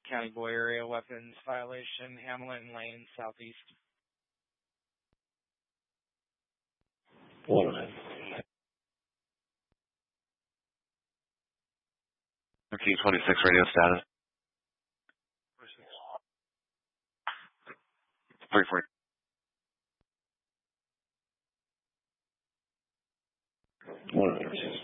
County Boy area weapons violation, Hamilton Lane, Southeast. 1326 radio status. 340. 106.